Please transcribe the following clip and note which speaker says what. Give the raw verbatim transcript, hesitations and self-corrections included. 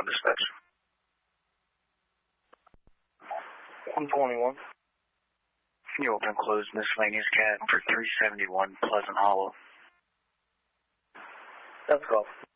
Speaker 1: dispatch. one twenty-one. Can you open and close miscellaneous cab for three seventy-one Pleasant Hollow?
Speaker 2: That's cool.